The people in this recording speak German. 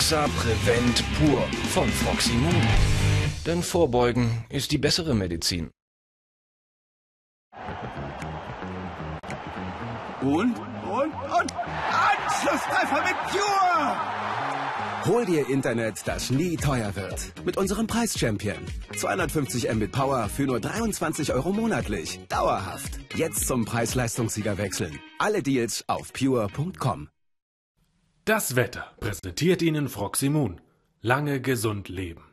Hoxa Prevent Pur von Froximon. Denn Vorbeugen ist die bessere Medizin. Und Anschlusstreffer mit Pure! Hol dir Internet, das nie teuer wird. Mit unserem Preis-Champion. 250 Mbit Power für nur 23 € monatlich. Dauerhaft. Jetzt zum Preis-Leistungssieger wechseln. Alle Deals auf pure.com. Das Wetter präsentiert Ihnen Froximon. Lange gesund leben.